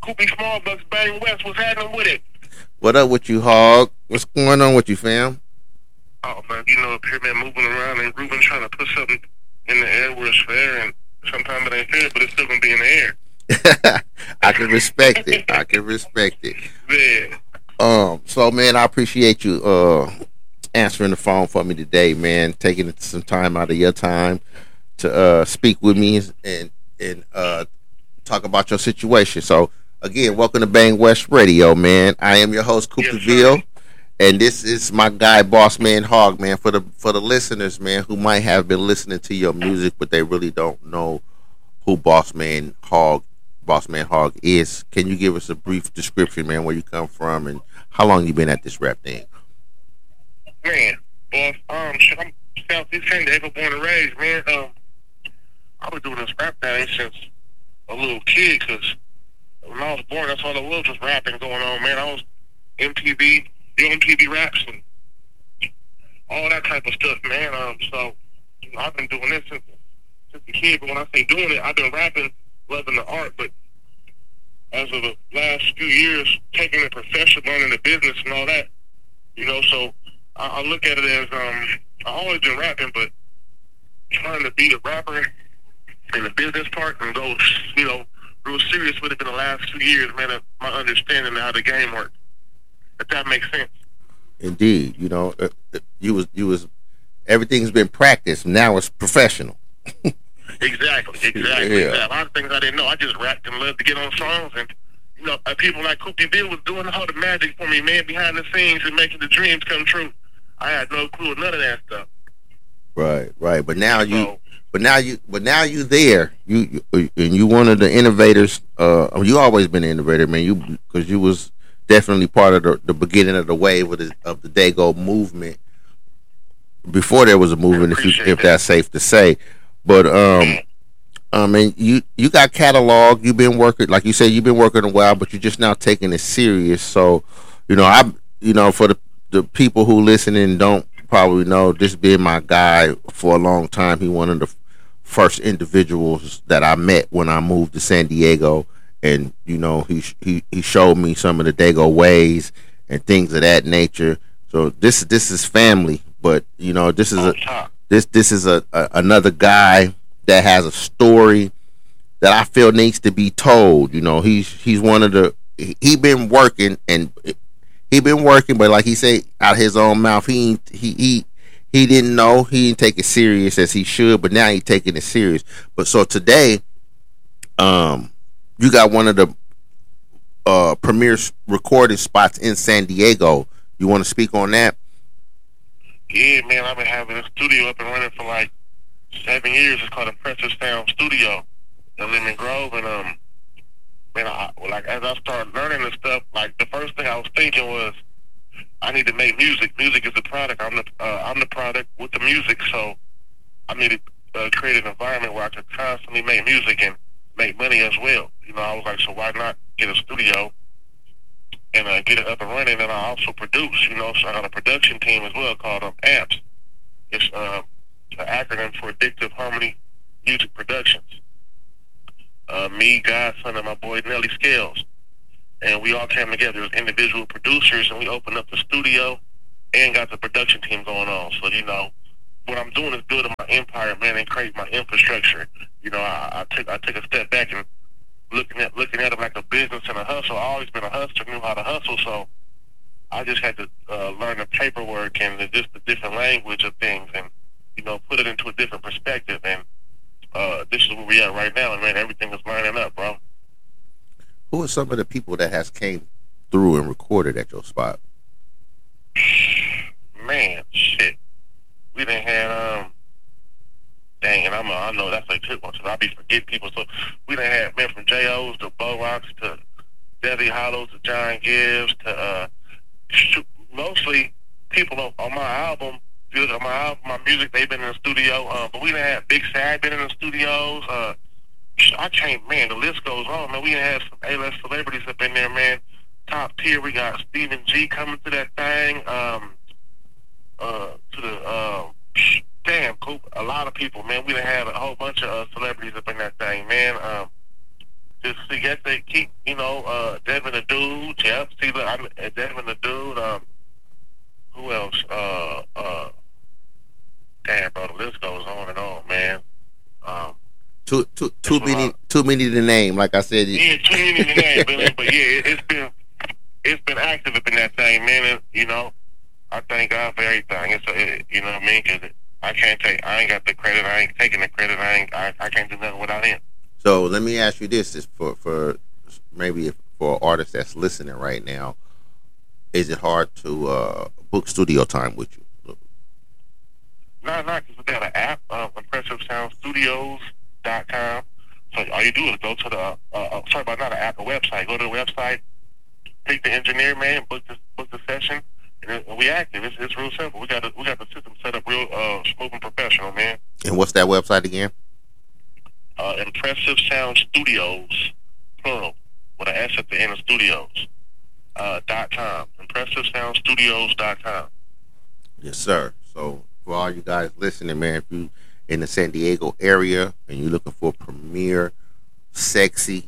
Koopy Small Bucks, Bang West. What's happening with it? What up with you, Hog? What's going on with you, fam? Oh, man, up here, man, moving around and grooving, trying to put something in the air where it's fair, and sometimes it ain't fair, but it's still going to be in the air. I can respect it. I can respect it. Yeah. So, man, I appreciate you answering the phone for me today, man. Taking some time out of your time to speak with me and talk about your situation. So, again, welcome to Bang West Radio, man. I am your host, Cooper Ville, and this is my guy, Boss Man Hog, man. For the listeners, man, who might have been listening to your music, but they really don't know who Boss Man Hog is. Can you give us a brief description, man, where you come from and how long you been at this rap thing? Man, boss, I'm Southeast San Diego, born and raised, man. I was doing this rap thing since a little kid, because when I was born, that's all it was rapping going on, man. I was MTV, doing MTV raps and all that type of stuff, man. So I've been doing this since a kid, but when I say doing it, I've been rapping, loving the art, but as of the last few years, taking it professional, learning the business and all that, so I look at it as, I always been rapping, but trying to be a rapper in the business part and go, real serious with it in the last 2 years, man, of my understanding of how the game works. If that makes sense. Indeed, you was everything's been practiced. Now it's professional. Exactly. Yeah. A lot of things I didn't know. I just rapped and loved to get on songs, and people like Koopy Ville was doing all the magic for me, man, behind the scenes and making the dreams come true. I had no clue of none of that stuff. Right. But now you there. You one of the innovators. You always been an innovator, man. Because you was definitely part of the beginning of the wave of the Dago movement. Before there was a movement, if that's safe to say. But man, you got catalog. You've been working, like you said, you've been working a while, but you're just now taking it serious. So, for the people who listen and don't probably know, this been my guy for a long time. He one of the first individuals that I met when I moved to San Diego, and he showed me some of the Dago ways and things of that nature. So this is family, but this is another guy that has a story that I feel needs to be told. He's one of the he been working, but like he said out of his own mouth, he didn't know, he didn't take it serious as he should, but now he's taking it serious. But so today, you got one of the premier recording spots in San Diego. You want to speak on that? Yeah, man, I've been having a studio up and running for like 7 years. It's called Impressive Sound Studio in Lemon Grove, and man, as I started learning this stuff, like the first thing I was thinking was, I need to make music. Music is the product. I'm the product with the music. So I need to create an environment where I can constantly make music and make money as well. I was like, so why not get a studio and get it up and running? And I also produce. So I got a production team as well called AMPS. It's an acronym for Addictive Harmony Music Productions. Me, Godson, and my boy Nelly Scales. And we all came together as individual producers, and we opened up the studio and got the production team going on. So, what I'm doing is building my empire, man, and creating my infrastructure. I took a step back and looking at it like a business and a hustle. I've always been a hustler, knew how to hustle, so I just had to learn the paperwork and just the different language of things, and put it into a different perspective. And this is where we at right now, and man, everything is lining up, bro. Who are some of the people that has came through and recorded at your spot? Man, shit. We done had, dang, and I know that's a good one, so I be forgetting people. So we done had men from J.O.'s to Bo Rocks to Debbie Hollows to John Gibbs to mostly people on my album. If you look at my album, my music, they've been in the studio. But we done had Big Sad been in the studios. I can't, man, the list goes on, man. We done had some A-list celebrities up in there, man. Top tier. We got Stephen G coming to that thing. Damn, Coop, a lot of people, man. We done had a whole bunch of celebrities up in that thing, man. just see, guess they keep, Devin the Dude. Yep. See, look, I'm Devin the Dude. Who else? Damn, bro, the list goes on and on, man. Too many to name. Like I said, yeah, too many to name. But yeah, it's been active up in that thing, man. And, I thank God for everything. You know what I mean? Because I ain't got the credit. I ain't taking the credit. I can't do nothing without him. So let me ask you this: is for maybe for an artist that's listening right now, is it hard to book studio time with you? No, because we got an app, ImpressiveSoundStudios.com. So all you do is go to the not an app, a website. Go to the website, pick the engineer, man, book the session, and we active. It's real simple. We got the system set up real smooth and professional, man. And what's that website again? Impressive Sound Studios, plural, with an S at the end of studios. .com. ImpressiveSoundStudios.com. Yes, sir. So for all you guys listening, man, if you in the San Diego area and you're looking for a premier, sexy,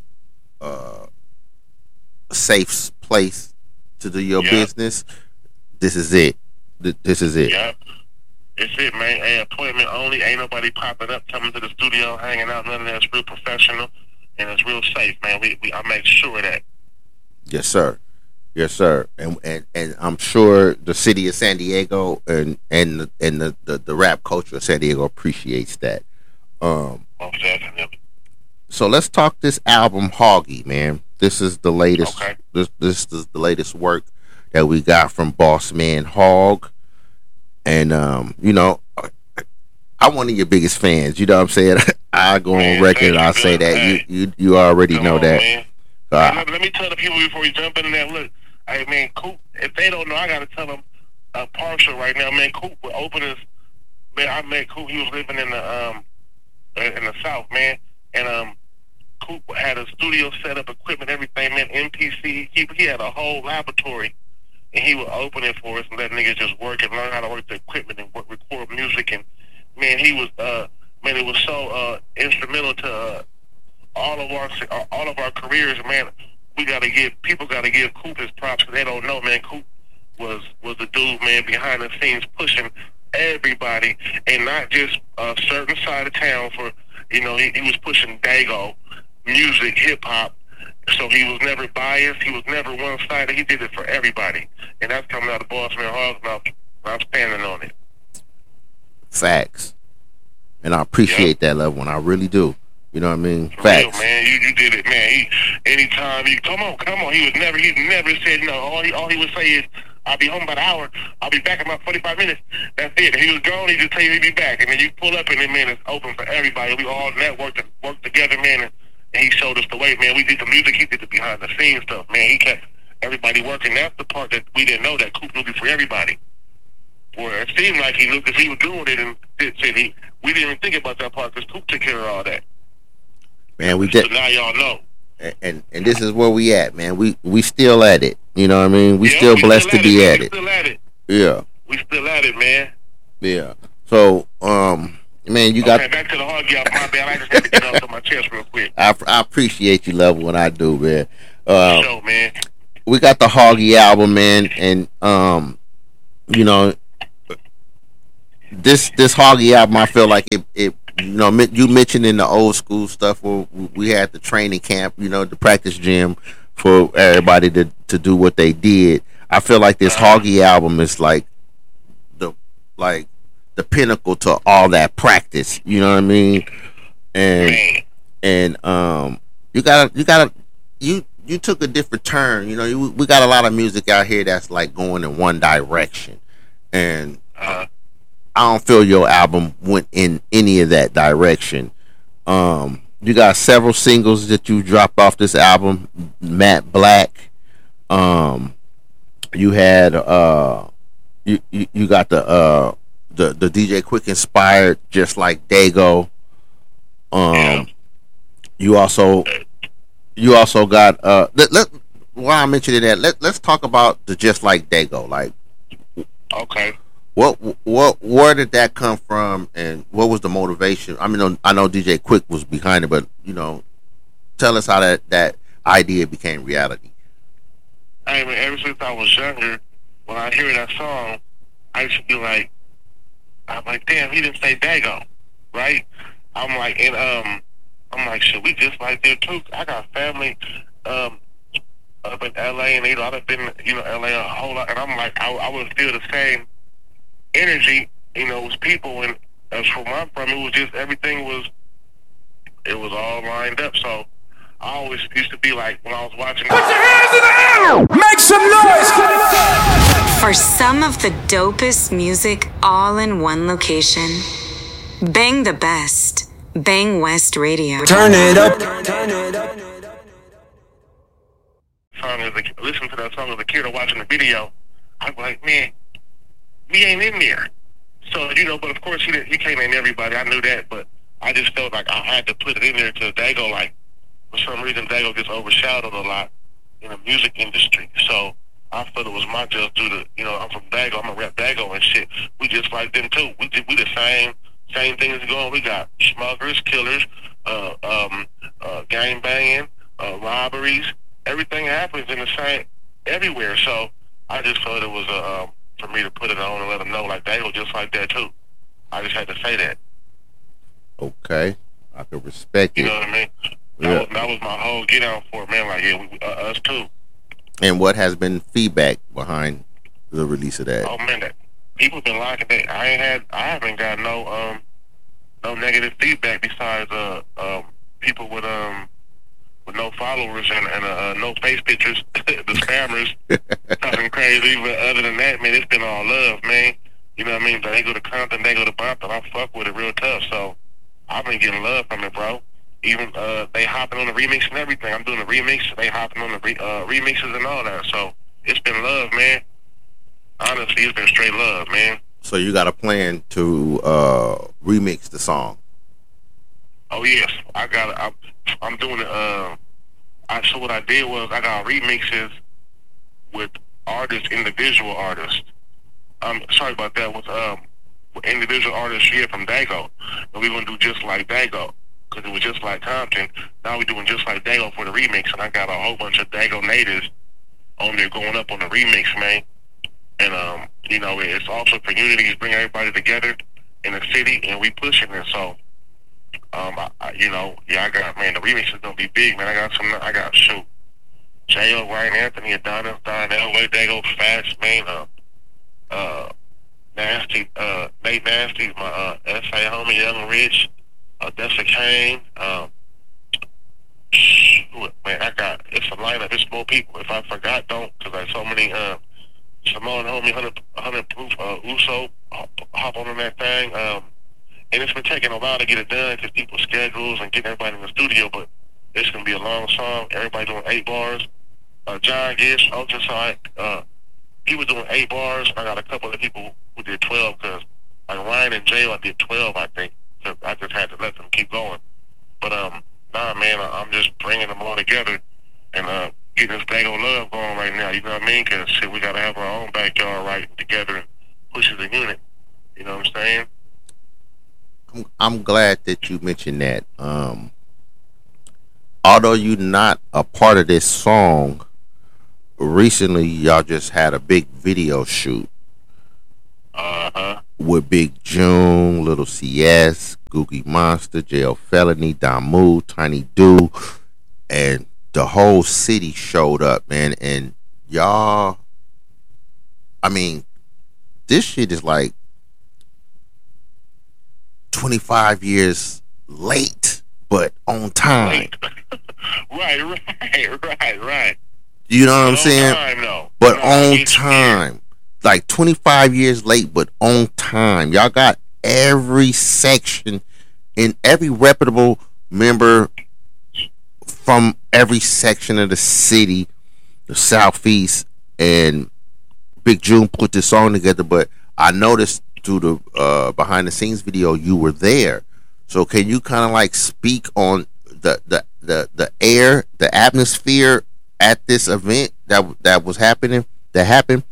safe place to do your business, this is it. This is it. Yep. It's it, man. Hey, appointment only. Ain't nobody popping up, coming to the studio, hanging out. None of that. It's real professional and it's real safe, man. I make sure of that. Yes, sir. Yes, sir. And I'm sure the city of San Diego and the rap culture of San Diego appreciates that. Most definitely. So let's talk this album, Hoggy, man. This is the latest. Okay. This is the latest work that we got from Boss Man Hog. And I'm one of your biggest fans. You know what I'm saying? I go on record. I say that you already know that. Let me tell the people before we jump in there. Look, I mean, Coop. If they don't know, I gotta tell them partial right now, man. Coop would open his. Man, I met Coop. He was living in the South, man, and Coop had a studio set up, equipment, everything, man. MPC. He had a whole laboratory. And he would open it for us and let niggas just work and learn how to work the equipment and record music. And man, he was it was so instrumental to all of our careers. Man, people gotta give Coop his props. They don't know, man. Coop was the dude, man, behind the scenes pushing everybody, and not just a certain side of town. For he was pushing Dago music, hip hop. So he was never biased. He was never one-sided. He did it for everybody. And that's coming out of Boss Man Hog's mouth. I'm standing on it. Facts. And I appreciate that, love one. I really do. You know what I mean? For Facts. real, man. You did it, man. Anytime you come on. He never said no. All he would say is, I'll be home by the hour. I'll be back in about 45 minutes. That's it. If he was gone, he just tell you he'd be back. And then you pull up and then, man, it's open for everybody. We all networked and worked together, man. And he showed us the way, man. We did the music. He did the behind-the-scenes stuff, man. He kept everybody working. That's the part that we didn't know, that Coop knew for everybody. Where it seemed like he looked as he was doing it, and we didn't even think about that part because Coop took care of all that. Man, we so did. Now y'all know. And this is where we at, man. We still at it. You know what I mean? We still blessed to be at it. We still at it. Yeah. We still at it, man. Yeah. So, man, you got. Okay, back to the Hoggy album. My bad. I just had to get off my chest real quick. I appreciate you, love, when I do, man. Show, man. We got the Hoggy album, man, and this Hoggy album, I feel like it. You mentioned in the old school stuff where we had the training camp, the practice gym for everybody to do what they did. I feel like this Hoggy album is like the pinnacle to all that practice. You know what I mean? And you took a different turn. We got a lot of music out here that's like going in one direction, and I don't feel your album went in any of that direction. You got several singles that you dropped off this album. Matte Black. You had you got the DJ Quick inspired, just like Dago. You also got while I'm mentioning that, let's talk about the Just Like Dago. Like, okay, where did that come from, and what was the motivation? I mean, I know DJ Quick was behind it, but tell us how that idea became reality. I mean, ever since I was younger, when I hear that song, I used to be like, I'm like, damn, he didn't say Dago, right? I'm like, I'm like, shit, we just like there too. I got family, up in LA, and I've been, LA a whole lot, and I'm like, I would feel the same energy, with people, and as from where I'm from, it was just everything it was all lined up. So I always used to be like, when I was watching, put your hands in the air, make some noise. For some of the dopest music all in one location, Bang the Best, Bang West Radio. Turn it up. Listen to that song as a kid or watching the video, I'm like, man, we ain't in there. So, but of course he came in everybody. I knew that, but I just felt like I had to put it in there to Dago. Like, for some reason, Dago gets overshadowed a lot in the music industry. So I felt it was my job to do I'm from Dago. I'm a rep Dago and shit. We just like them too. We the same things going. We got smuggers, killers, gang banging, robberies. Everything happens in the same everywhere. So I just felt it was for me to put it on and let them know, like, Dago just like that too. I just had to say that. Okay, I can respect it. You know what I mean? Yeah. That was my whole get out for it, man. Like, yeah, us too. And what has been feedback behind the release of that? Oh man, that people been liking that. I haven't got no negative feedback besides people with no followers and no face pictures, the spammers talking crazy. But other than that, man, it's been all love, man. You know what I mean? But they go to Compton, they go to Bompton. I fuck with it real tough. So I've been getting love from it, bro. Even they hopping on the remix and everything. I'm doing the remix. They hopping on the remixes and all that. So it's been love, man. Honestly, it's been straight love, man. So you got a plan to remix the song? Oh yes, I'm doing it. So what I did was I got remixes with individual artists. Sorry about that. With individual artists here from Dago, and we're gonna do just like Dago. Because it was just like Compton. Now we're doing just like Dago for the remix, and I got a whole bunch of Dago natives on there going up on the remix, man. And it's also for unity, it's bringing everybody together in the city, and we pushing it. So, I got, man, the remix is gonna be big, man. I got shoot, J.O., Ryan Anthony, Adonis, Donnell, Way Dago, Fast, man, Nasty, Nate Nasty, my S.A. homie, Young Rich. Dessa Kane, man, it's a lineup, it's more people. If I forgot, don't, because there's so many, Simone, homie, 100 Proof, Uso, hop on that thing, and it's been taking a while to get it done, because people's schedules and getting everybody in the studio, but it's going to be a long song, everybody doing 8 bars, John Gish, Ultrasonic, he was doing 8 bars, I got a couple of people who did 12, because, like, Ryan and Jay, I did 12, I think. I just had to let them keep going. But, nah, man, I'm just bringing them all together and getting this Dago love going right now, you know what I mean? Because, shit, we got to have our own backyard right together and push as a unit. You know what I'm saying? I'm glad that you mentioned that. Although you're not a part of this song, recently y'all just had a big video shoot. With Big June, Little CS, Googie Monster, JL Felony, Damu, Tiny Do, and the whole city showed up, man. And y'all, I mean, this shit is like 25 years late, but on time. Right. You know what I'm saying? Time, no. But on time. Like 25 years late, but on time. Y'all got every section and every reputable member from every section of the city, the Southeast, and Big June put this song together. But I noticed through the behind the scenes video you were there. So can you kind of like speak on the air, the atmosphere at this event that was happening? That happened.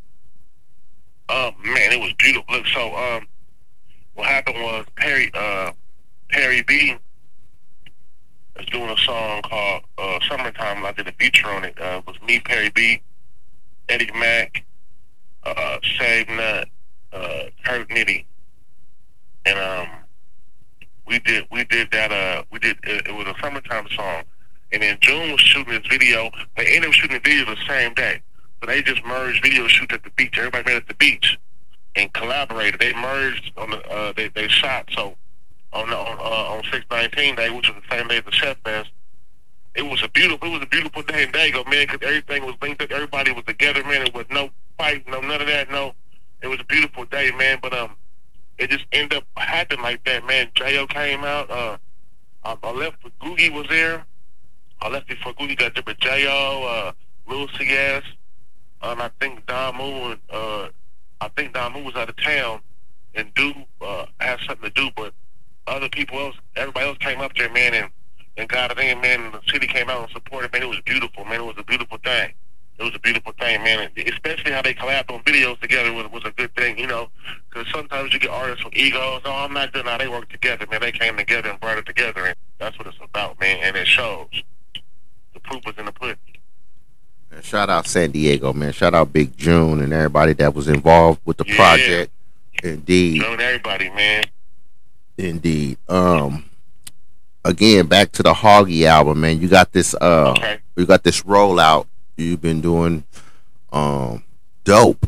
Man, it was beautiful. Look, so what happened was Perry B, is doing a song called "Summertime." I did a feature on it. It was me, Perry B, Eddie Mack, Save Nut, Kurt Nitty, and we did that. It was a summertime song, and then June was shooting this video. They ended up shooting the video the same day, so they just merged video shoots at the beach. Everybody met at the beach and collaborated. They merged on the. They shot so on 6/19 day, which was the same day as the Chef Fest. It was a beautiful day in Dago, man, because everything was linked up. Everybody was together, man. It was no fight, no none of that. No, it was a beautiful day, man. But it just ended up happening like that, man. J.O. came out. I left for Googie was there. I left before Googie got there, but J.O., Lil C.S., I think Don Moon, was out of town, and had something to do, but everybody else came up there, man, and got it in, man, and the city came out and supported, man. It was beautiful, man. It was a beautiful thing. It was a beautiful thing, man. And especially how they collabed on videos together was a good thing, because sometimes you get artists with egos. Oh, I'm not good now. They work together, man. They came together and brought it together, and that's what it's about, man, and it shows. The proof was in the pudding. And shout out San Diego, man. Shout out Big June and everybody that was involved with the project. Indeed. June, everybody, man. Indeed. Again, back to the Hoggy album, man. You got this you got this rollout you've been doing, dope.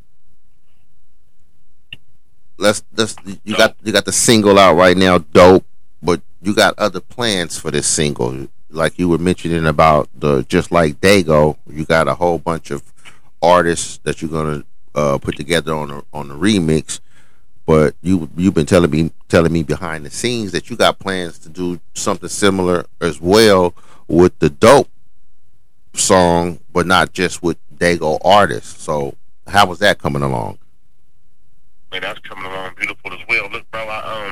You got the single out right now, dope, but you got other plans for this single. Like you were mentioning about just like Dago, you got a whole bunch of artists that you're gonna put together on the remix. But you've been telling me behind the scenes that you got plans to do something similar as well with the dope song, but not just with Dago artists. So how was that coming along? Man, that's coming along beautiful as well. Look, bro,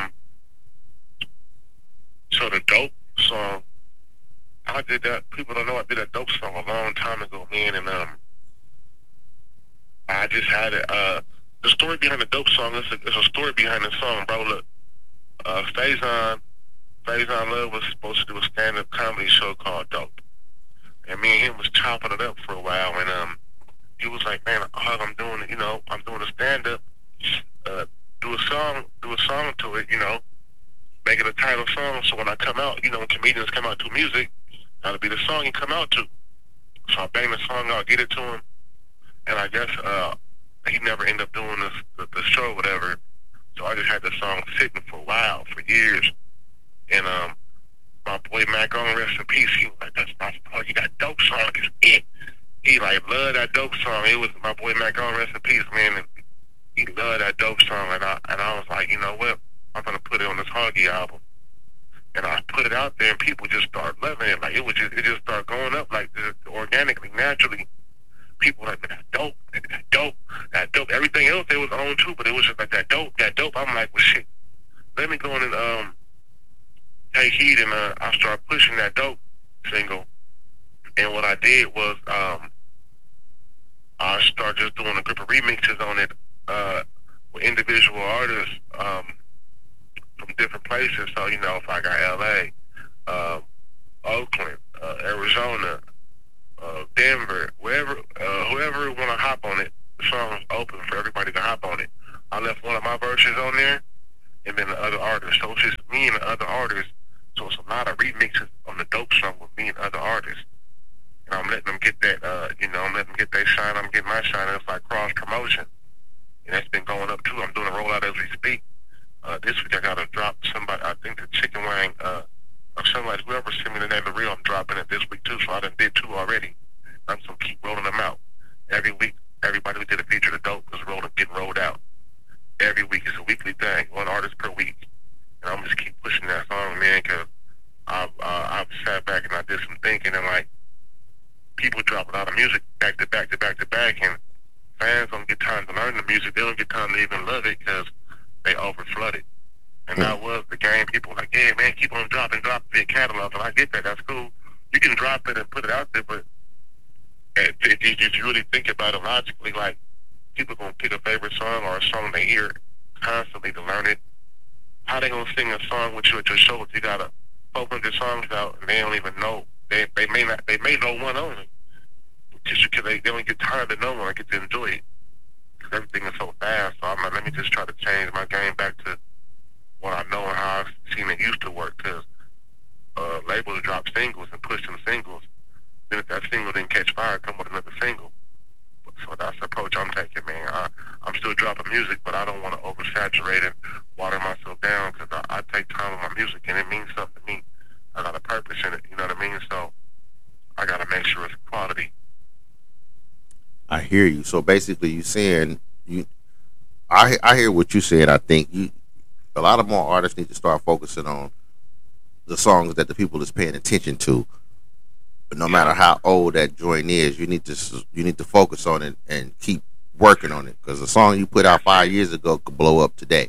so the dope song, I did that. People don't know I did that dope song a long time ago, man, and I just had it. The story behind the dope song is a story behind the song, bro. Look, Faison Love was supposed to do a stand-up comedy show called Dope, and me and him was chopping it up for a while, and he was like, "Man, I'm doing it. I'm doing a stand-up. Do a song to it. Make it a title song. So when I come out, when comedians come out to music, that'll be the song you come out to." So I bang the song out, get it to him, and I guess he never ended up doing the show or whatever. So I just had the song sitting for a while, for years. And my boy Mac on, rest in peace, he was like, "That's my song. You got dope song. It's it." He like loved that dope song. It was my boy Mac on, rest in peace, man. And he loved that dope song. And I was like, you know what? I'm gonna put it on this Hoggy album. And I put it out there, and people just started loving it. Like it just started going up like this, organically, naturally. People were like, "Man, that dope. Everything else they was on too, but it was just like that dope. I'm like, well, shit. Let me go in and take heed, and I started pushing that dope single. And what I did was I started just doing a group of remixes on it with individual artists from different places. So if I got L.A., Oakland, Arizona, Denver, whoever want to hop on it, the song's open for everybody to hop on it. I left one of my verses on there, and then the other artists. So it's just me and the other artists. So it's a lot of remixes on the dope song with me and other artists. And I'm letting them get that, I'm letting them get their shine. I'm getting my shine. And it's like cross promotion. And that's been going up too. I'm doing a rollout as we speak. This week I got to drop somebody, I think the Chicken Wang, or somebody, whoever sent me the name of the real, I'm dropping it this week too. So I done did 2 already. I'm just going to keep rolling them out. Every week, everybody who did a feature of dope is getting rolled out. Every week. It's a weekly thing, 1 artist per week. And I'm just keep pushing that song, man, because I've sat back and I did some thinking, and like, people drop a lot of music back to back to back to back, and fans don't get time to learn the music. They don't get time to even love it because they overflooded. And that was the game. People were like, "Yeah, man, keep on dropping your catalog." And I get that. That's cool. You can drop it and put it out there, but if you really think about it logically, like, people going to pick a favorite song or a song they hear constantly to learn it. How they going to sing a song with you at your show if you got a 400 songs out, and they don't even know. They may know one only, just because they don't get tired of knowing. I get to enjoy it. Because everything is so fast. So I'm like, let me just try to change my game back to what I know and how I've seen it used to work. Because labels drop singles and push them singles. Then if that single didn't catch fire, come with another single. So that's the approach I'm taking, man. I'm still dropping music, but I don't want to oversaturate and water myself down, because I take time with my music, and it means something to me. I got a purpose in it, you know what I mean? So I got to make sure it's quality. I hear you. So basically, you saying I hear what you said. I think a lot of more artists need to start focusing on the songs that the people is paying attention to. But no matter how old that joint is, you need to focus on it and keep working on it, because the song you put out 5 years ago could blow up today.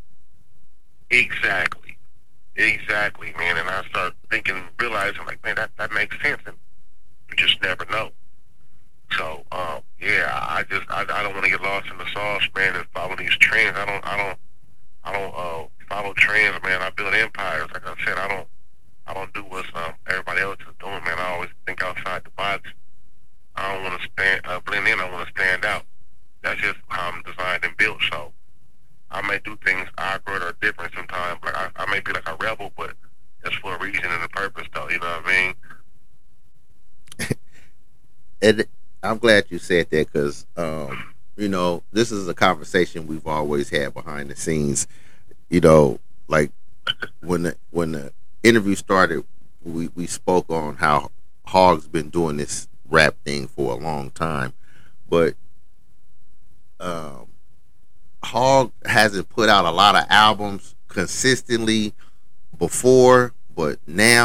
Exactly, man. And I start thinking, realizing, like, man, that makes sense, and you just never know. So, yeah, I don't want to get lost in the sauce, man, and follow these trends. I don't follow trends, man. I build empires. Like I said, I don't do what everybody else is doing, man. I always think outside the box. I don't want to blend in. I want to stand out. That's just how I'm designed and built. So I may do things awkward or different sometimes. Like I may be like a rebel, but it's for a reason and a purpose, though. You know what I mean? And I'm glad you said that, because you know, this is a conversation we've always had behind the scenes. You know, like when the interview started, we spoke on how Hog's been doing this rap thing for a long time, but Hog hasn't put out a lot of albums consistently before, but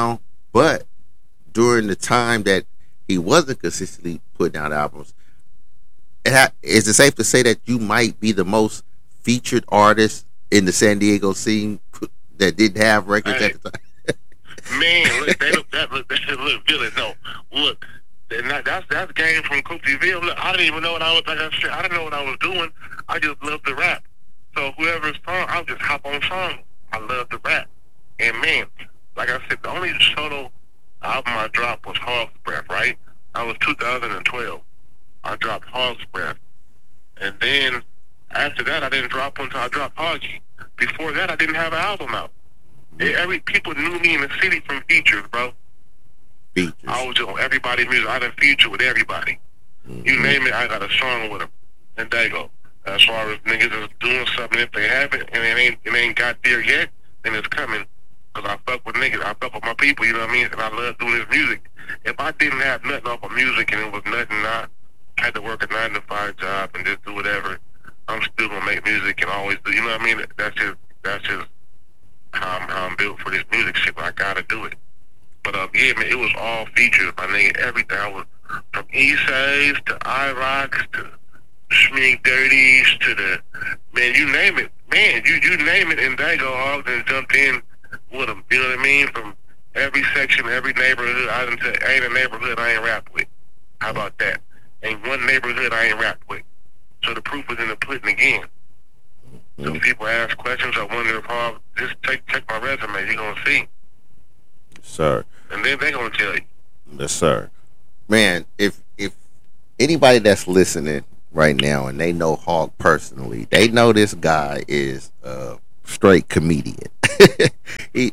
during the time that he wasn't consistently putting out albums, is it safe to say that you might be the most featured artist in the San Diego scene that didn't have records at the time? Man, look, look, Billy, no, look, that's game from Cookeville. Look, I didn't even know what I was, like I said, I didn't know what I was doing. I just loved to rap. So whoever's song, I'll just hop on song. I love to rap. And man, like I said, the only solo album I dropped was Hog's Breath, right? That was 2012. I dropped Hog's Breath. And then after that, I didn't drop until I dropped Hoggy. Before that, I didn't have an album out. People knew me in the city from features, bro. Features. I was on everybody's music. I done featured with everybody. Mm-hmm. You name it, I got a song with them. And Dago. As far as niggas is doing something, if they haven't and it ain't got there yet, then it's coming. Because I fuck with niggas. I fuck with my people, you know what I mean? And I love doing this music. If I didn't have nothing off of music and it was nothing, I had to work a 9-to-5 job and just do whatever, I'm still gonna make music and always do, you know what I mean? That's just how I'm built for this music shit. I gotta do it. But yeah, man, it was all features. My nigga, everything. I was from Eastside to IROCs to Schmink Dirties to the, man, you name it. Man, you name it, and Dago Hog and jumped in with them. You know what I mean? From every section, every neighborhood. Ain't a neighborhood I ain't rapped with. How about that? Ain't one neighborhood I ain't rapped with. So the proof is in the pudding again. So if people ask questions, I wonder if Hog, just check my resume. You're gonna see. Yes, sir. And then they're gonna tell you. Yes, sir. Man, if anybody that's listening right now and they know Hog personally, they know this guy is a straight comedian. he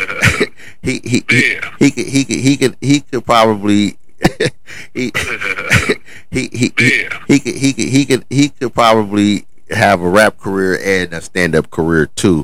could probably he could probably have a rap career and a stand-up career too.